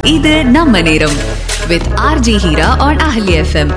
இது நம்ம நேரம் with RJ Hira on Ahli FM.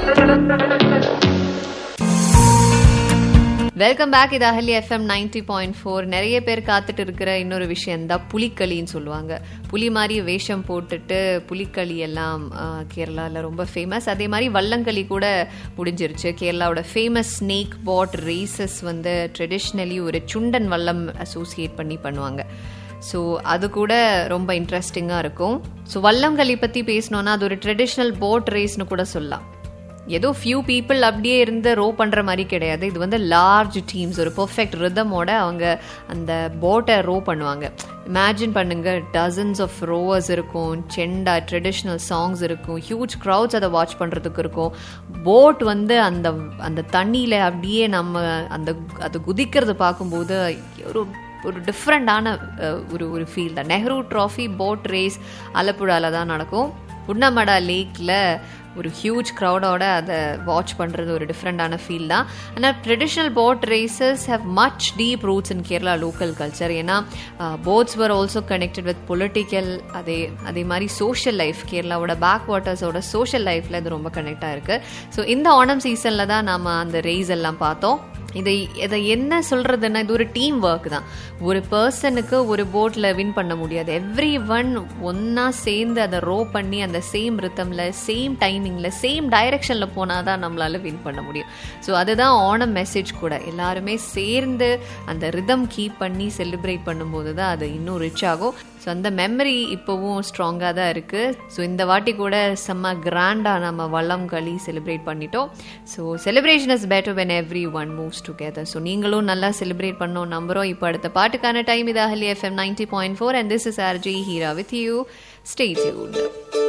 Welcome back. இது அஹலி எஃப்எம் 90.4. நிறைய பேர் காத்துட்டு இருக்கிற இன்னொரு விஷயம் தான் புலிக்களின்னு சொல்லுவாங்க. புலி மாதிரி வேஷம் போட்டுட்டு புலிக்களி எல்லாம் கேரளாவில் ரொம்ப ஃபேமஸ். அதே மாதிரி வல்லங்களி கூட முடிஞ்சிருச்சு. கேரளாவோட ஃபேமஸ் ஸ்னேக் பாட் ரேசஸ் வந்து ட்ரெடிஷ்னலி ஒரு சுண்டன் வல்லம் அசோசியேட் பண்ணி பண்ணுவாங்க. ஸோ அது கூட ரொம்ப இன்ட்ரெஸ்டிங்காக இருக்கும். ஸோ வல்லங்களி பற்றி பேசணுன்னா அது ஒரு ட்ரெடிஷ்னல் போட் ரேஸ்னு கூட சொல்லலாம். ஏதோ ஃபியூ பீப்புள் அப்படியே இருந்து ரோ பண்ணுற மாதிரி கிடையாது. இது வந்து லார்ஜ் டீம்ஸ் ஒரு பர்ஃபெக்ட் ரிதமோட அவங்க அந்த போட்டை ரோ பண்ணுவாங்க. இமேஜின் பண்ணுங்க, டசன்ஸ் ஆஃப் ரோவர்ஸ் இருக்கும், செண்டா ட்ரெடிஷ்னல் சாங்ஸ் இருக்கும், ஹியூஜ் க்ரௌட்ஸ் அதை வாட்ச் பண்ணுறதுக்கு இருக்கும். போட் வந்து அந்த அந்த தண்ணியில் அப்படியே நம்ம அது குதிக்கிறது பார்க்கும்போது ஒரு டிஃப்ரெண்டான ஒரு ஃபீல் தான். நெஹ்ரு ட்ராஃபி போட் ரேஸ் ஆலப்புழாவில் தான் நடக்கும். புன்னமடா லேக்கில் ஒரு ஹியூஜ் க்ரௌடோட அதை வாட்ச் பண்ணுறது ஒரு டிஃப்ரெண்டான ஃபீல் தான். ஆனால் traditional boat races how much deep roots in Kerala local culture. ஏன்னா bots var also connected with political, அதே மாதிரி சோஷியல் லைஃப். கேரளாவோட பேக் வாட்டர்ஸோட சோஷியல் லைஃப்பில் இது ரொம்ப கனெக்டாக இருக்குது. ஸோ இந்த ஓணம் சீசனில் தான் நம்ம அந்த ரேஸ் எல்லாம் பார்த்தோம். இதை என்ன சொல்கிறதுன்னா, இது ஒரு டீம் ஒர்க் தான். ஒரு பர்சனுக்கு ஒரு போட்டில் வின் பண்ண முடியாது. எவ்ரி ஒன் ஒன்றா சேர்ந்து அதை ரோ பண்ணி அந்த சேம் ரித்தமில், சேம் டைமிங்கில், சேம் டைரெக்ஷனில் போனால் தான் நம்மளால் வின் பண்ண முடியும். ஸோ அதுதான் ஓணம் மெசேஜ் கூட. எல்லாருமே சேர்ந்து அந்த ரிதம் கீப் பண்ணி செலிப்ரேட் பண்ணும்போது தான் அது இன்னும் ரிச் ஆகும். ஸோ அந்த மெமரி இப்போவும் ஸ்ட்ராங்காக தான் இருக்குது. ஸோ இந்த வாட்டி கூட செம்ம கிராண்டாக நம்ம வல்லங்களி செலிப்ரேட் பண்ணிட்டோம். So celebration is better when every one moves together. So நீங்களும் நல்லா செலிப்ரேட் பண்ணோம் நம்புறோம். இப்போ அடுத்த பாட்டுக்கான டைம். இது அஹலி FM 90.4 and this is RJ Hira with you. Stay tuned.